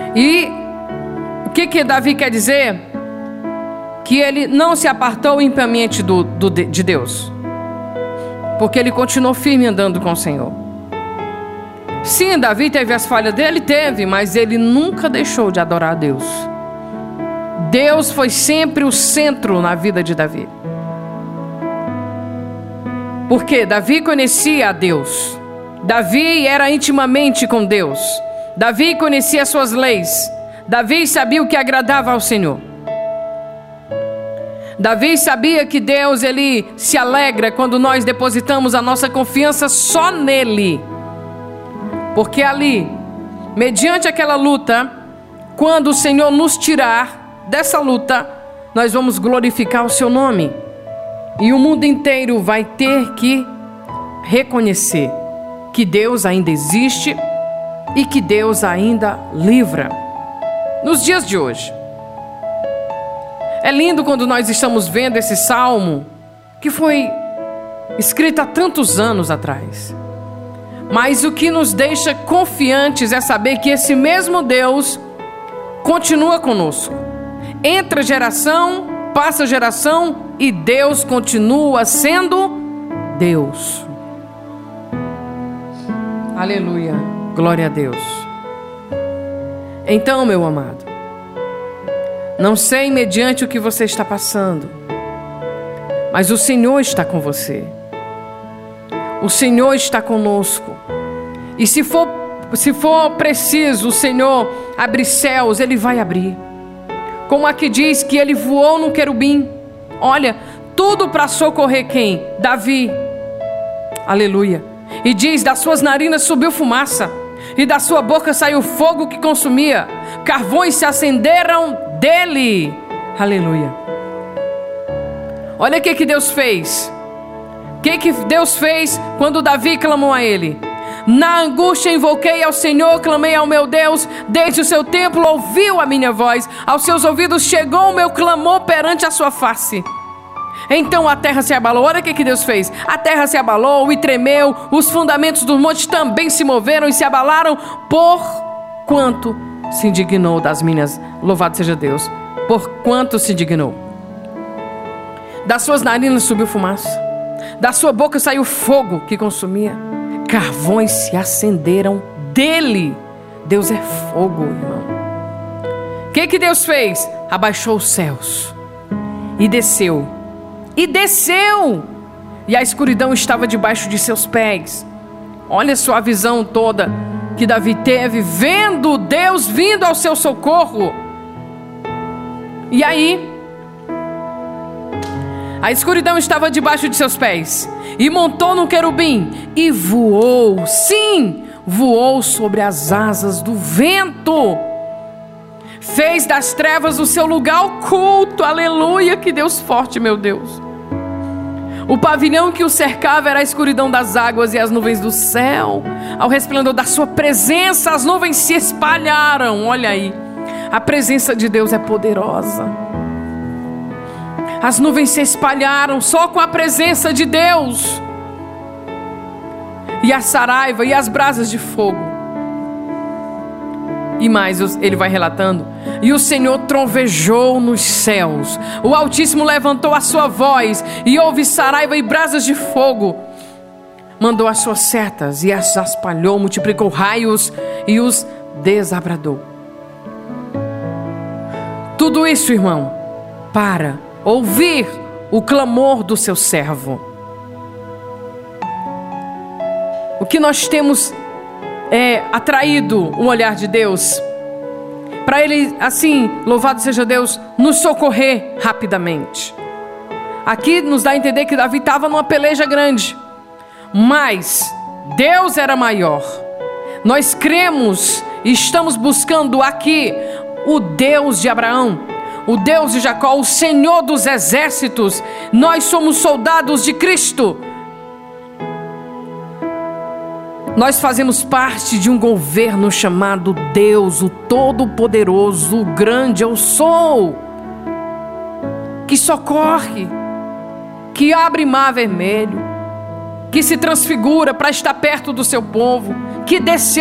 E o que Davi quer dizer? Que ele não se apartou impiamente de Deus, porque ele continuou firme andando com o Senhor. Sim, Davi teve as falhas dele, mas ele nunca deixou de adorar a Deus. Deus foi sempre o centro na vida de Davi. Porque Davi conhecia a Deus. Davi era intimamente com Deus. Davi conhecia as suas leis. Davi sabia o que agradava ao Senhor. Davi sabia que Deus, ele se alegra quando nós depositamos a nossa confiança só nele. Porque ali, mediante aquela luta, quando o Senhor nos tirar dessa luta, nós vamos glorificar o seu nome. E o mundo inteiro vai ter que reconhecer que Deus ainda existe e que Deus ainda livra. Nos dias de hoje, é lindo quando nós estamos vendo esse salmo que foi escrito há tantos anos atrás. Mas o que nos deixa confiantes é saber que esse mesmo Deus continua conosco. Entra geração, passa geração e Deus continua sendo Deus. Aleluia, glória a Deus. Então, meu amado, não sei mediante o que você está passando, mas o Senhor está com você. O Senhor está conosco. E se for preciso o Senhor abrir céus, Ele vai abrir. Como aqui diz que Ele voou no querubim. Olha, tudo para socorrer quem? Davi. Aleluia. E diz, das suas narinas subiu fumaça, e da sua boca saiu fogo que consumia. Carvões se acenderam dele. Aleluia. Olha o que Deus fez. O que Deus fez quando Davi clamou a Ele? Na angústia invoquei ao Senhor, clamei ao meu Deus. Desde o seu templo ouviu a minha voz. Aos seus ouvidos chegou o meu clamor perante a sua face. Então a terra se abalou. Olha o que Deus fez. A terra se abalou e tremeu. Os fundamentos dos montes também se moveram e se abalaram. Por quanto se indignou das minhas. Louvado seja Deus. Por quanto se indignou. Das suas narinas subiu fumaça. Da sua boca saiu fogo que consumia. Carvões se acenderam dele. Deus é fogo, irmão. O que Deus fez? Abaixou os céus e desceu. E desceu. E a escuridão estava debaixo de seus pés. Olha só a visão toda que Davi teve, vendo Deus vindo ao seu socorro. E aí, a escuridão estava debaixo de seus pés. E montou no querubim e voou. Sim, voou sobre as asas do vento. Fez das trevas o seu lugar oculto. Aleluia, que Deus forte, meu Deus. O pavilhão que o cercava era a escuridão das águas e as nuvens do céu. Ao resplendor da sua presença, as nuvens se espalharam. Olha aí, a presença de Deus é poderosa. As nuvens se espalharam só com a presença de Deus. E a saraiva e as brasas de fogo. E mais, ele vai relatando. E o Senhor trovejou nos céus. O Altíssimo levantou a sua voz. E houve saraiva e brasas de fogo. Mandou as suas setas e as espalhou. Multiplicou raios e os desabradou. Tudo isso, irmão, para ouvir o clamor do seu servo. O que nós temos atraído o olhar de Deus, para Ele, assim, louvado seja Deus, nos socorrer rapidamente. Aqui nos dá a entender que Davi estava numa peleja grande, mas Deus era maior. Nós cremos e estamos buscando aqui o Deus de Abraão, o Deus de Jacó, o Senhor dos exércitos. Nós somos soldados de Cristo. Nós fazemos parte de um governo chamado Deus, o Todo-Poderoso, o Grande Eu Sou, que socorre, que abre mar vermelho, que se transfigura para estar perto do seu povo, que desceu